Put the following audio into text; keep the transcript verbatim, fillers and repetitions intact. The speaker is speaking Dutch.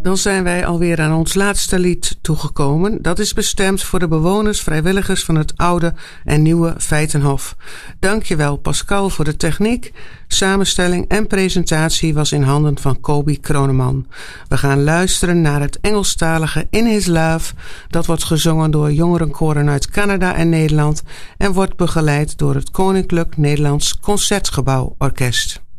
Dan zijn wij alweer aan ons laatste lied toegekomen. Dat is bestemd voor de bewoners, vrijwilligers van het oude en nieuwe Feitenhof. Dankjewel Pascal voor de techniek. Samenstelling en presentatie was in handen van Kobi Kroneman. We gaan luisteren naar het Engelstalige In His Love. Dat wordt gezongen door jongerenkoren uit Canada en Nederland en wordt begeleid door het Koninklijk Nederlands Concertgebouw Orkest.